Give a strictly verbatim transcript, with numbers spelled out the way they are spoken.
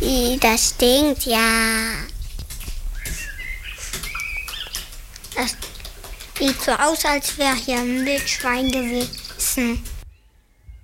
I, das stinkt, ja. Das sieht so aus, als wäre hier ein Wildschwein gewesen.